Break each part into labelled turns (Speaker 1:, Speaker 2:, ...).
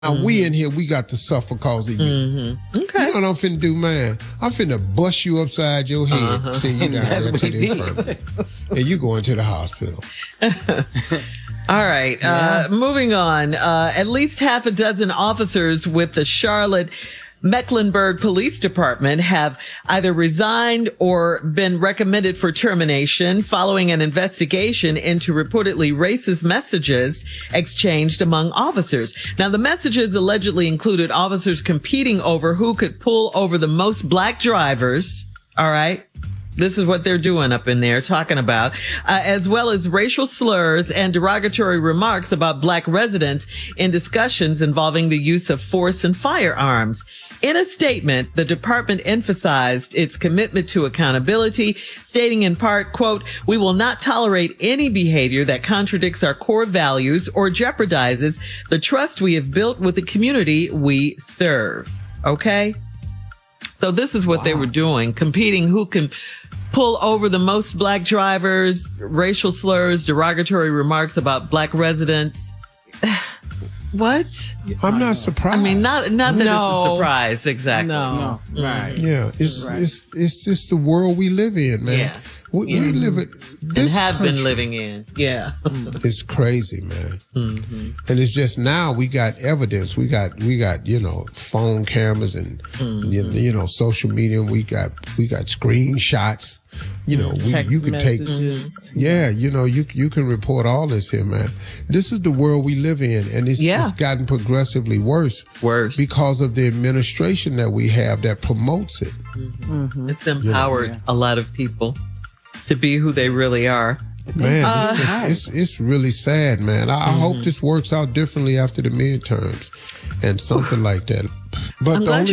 Speaker 1: Now we in here, we got to suffer because of you.
Speaker 2: Okay.
Speaker 1: You know what I'm finna do, man? I'm finna bust you upside your head, send you down there to the infirmary. And you going to the hospital.
Speaker 2: All right. Moving on. At least half a dozen officers with the Charlotte Mecklenburg Police Department have either resigned or been recommended for termination following an investigation into reportedly racist messages exchanged among officers. Now, the messages allegedly included officers competing over who could pull over the most black drivers. All right. This is what they're doing up in there, talking about, as well as racial slurs and derogatory remarks about black residents in discussions involving the use of force and firearms. In a statement, the department emphasized its commitment to accountability, stating in part, quote, "We will not tolerate any behavior that contradicts our core values or jeopardizes the trust we have built with the community we serve." Okay? So this is what they were doing, competing who can pull over the most black drivers, racial slurs, derogatory remarks about black residents. What?
Speaker 1: I'm not surprised.
Speaker 2: I mean, not that it's a surprise, exactly.
Speaker 3: No. Right.
Speaker 1: Yeah, it's just the world we live in, man.
Speaker 2: Yeah.
Speaker 1: We live it. This
Speaker 2: and have
Speaker 1: country
Speaker 2: been living in. Yeah.
Speaker 1: It's crazy, man. And it's just now we got evidence. We got phone cameras and social media. We got screenshots.
Speaker 3: Text
Speaker 1: you can
Speaker 3: messages.
Speaker 1: take. Yeah, you can report all this here, man. This is the world we live in, and it's gotten progressively worse. Because of the administration that we have that promotes it.
Speaker 2: It's empowered a lot of people to be who they really are.
Speaker 1: Man, it's really sad, man. I hope this works out differently after the midterms and something like that. But the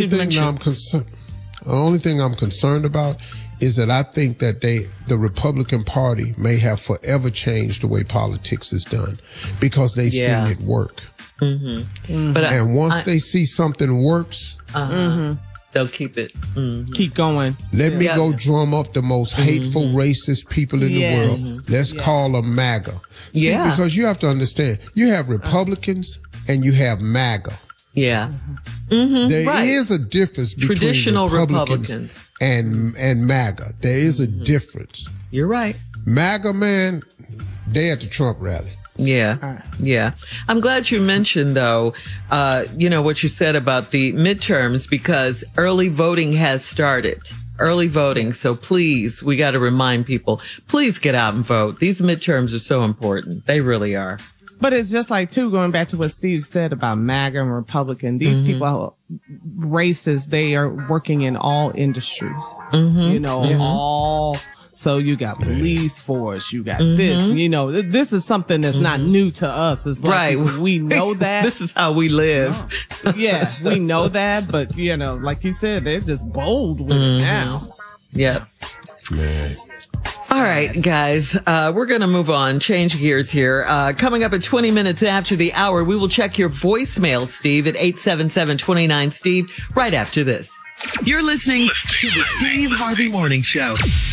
Speaker 1: only thing I'm concerned about is that I think that the Republican Party may have forever changed the way politics is done because they've seen it work. And once they see something works,
Speaker 2: they'll keep it.
Speaker 3: Keep going.
Speaker 1: Let me go drum up the most hateful, racist people in the world. Let's call them MAGA. See, because you have to understand, you have Republicans and you have MAGA.
Speaker 2: Yeah.
Speaker 1: There is a difference between
Speaker 2: traditional
Speaker 1: Republicans and MAGA. There is a difference.
Speaker 2: You're right.
Speaker 1: MAGA, man, they at the Trump rally.
Speaker 2: Yeah. Yeah. I'm glad you mentioned, though, what you said about the midterms, because early voting has started. Early voting. So please, we got to remind people, please get out and vote. These midterms are so important. They really are.
Speaker 3: But it's just like, too, going back to what Steve said about MAGA and Republican, these people, races, they are working in all industries, all. So you got police force, you got this, this is something that's not new to us. It's like, we know that.
Speaker 2: This is how we live.
Speaker 3: Yeah, we know that. But, like you said, they're just bold with it now.
Speaker 2: Yep.
Speaker 1: Man.
Speaker 2: All right, guys, we're going to move on, change gears here. Coming up at 20 minutes after the hour, we will check your voicemail, Steve, at 877-29-STEVE, right after this.
Speaker 4: You're listening to the Steve Harvey Morning Show.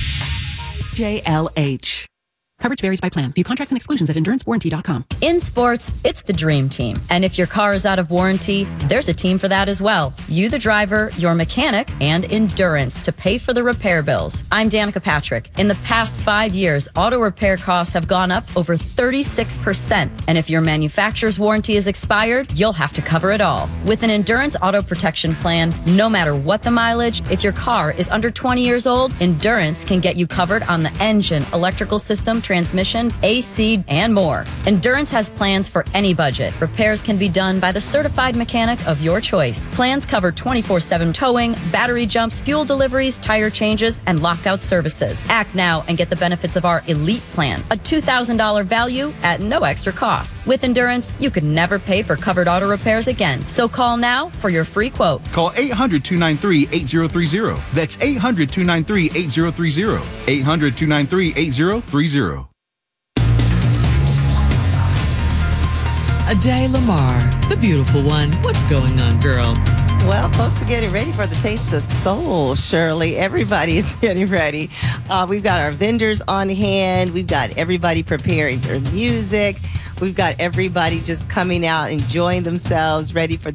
Speaker 5: JLH. Coverage varies by plan. View contracts and exclusions at endurancewarranty.com.
Speaker 6: In sports, it's the dream team. And if your car is out of warranty, there's a team for that as well. You, the driver, your mechanic, and Endurance to pay for the repair bills. I'm Danica Patrick. In the past 5 years, auto repair costs have gone up over 36%. And if your manufacturer's warranty is expired, you'll have to cover it all. With an Endurance auto protection plan, no matter what the mileage, if your car is under 20 years old, Endurance can get you covered on the engine, electrical system, transmission, AC, and more. Endurance has plans for any budget. Repairs can be done by the certified mechanic of your choice. Plans cover 24/7 towing, battery jumps, fuel deliveries, tire changes, and lockout services. Act now and get the benefits of our Elite Plan, a $2,000 value at no extra cost. With Endurance, you could never pay for covered auto repairs again. So call now for your free quote.
Speaker 7: Call 800-293-8030. That's 800-293-8030. 800-293-8030.
Speaker 2: Aday Lamar, the beautiful one. What's going on, girl?
Speaker 8: Well, folks are getting ready for the Taste of Soul, Shirley. Everybody is getting ready. We've got our vendors on hand. We've got everybody preparing their music. We've got everybody just coming out, enjoying themselves, ready for